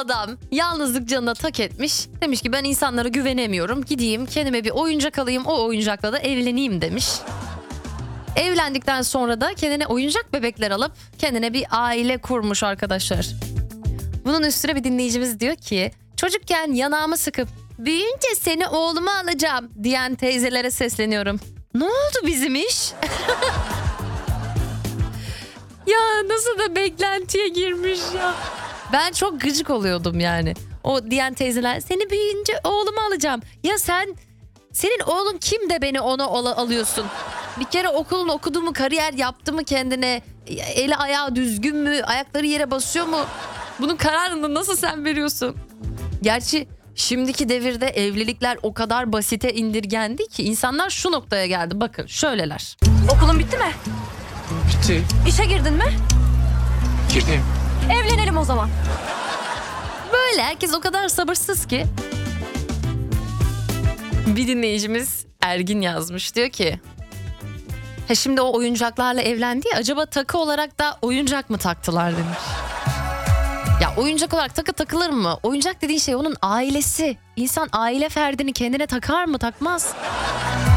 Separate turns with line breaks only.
adam yalnızlık canına tak etmiş. Demiş ki ben insanlara güvenemiyorum. Gideyim kendime bir oyuncak alayım, o oyuncakla da evleneyim demiş. Evlendikten sonra da kendine oyuncak bebekler alıp kendine bir aile kurmuş arkadaşlar. Bunun üstüne bir dinleyicimiz diyor ki çocukken yanağımı sıkıp büyüyünce seni oğluma alacağım diyen teyzelere sesleniyorum. Ne oldu bizim iş? Ya nasıl da beklentiye girmiş ya. Ben çok gıcık oluyordum yani. O diyen teyzeler seni büyüyünce oğluma alacağım. Ya senin oğlun kim de beni ona alıyorsun? Bir kere okulunu okudu mu, kariyer yaptı mı kendine? Eli ayağı düzgün mü? Ayakları yere basıyor mu? Bunun kararını nasıl sen veriyorsun? Gerçi şimdiki devirde evlilikler o kadar basite indirgendi ki insanlar şu noktaya geldi. Bakın şöyleler.
Okulun bitti mi?
Bitti.
İşe girdin mi?
Girdim.
Evlenelim o zaman.
Böyle herkes o kadar sabırsız ki. Bir dinleyicimiz Ergin yazmış, diyor ki şimdi o oyuncaklarla evlendi ya, acaba takı olarak da oyuncak mı taktılar demiş. Ya oyuncak olarak takı takılır mı? Oyuncak dediğin şey onun ailesi. İnsan aile ferdini kendine takar mı, takmaz.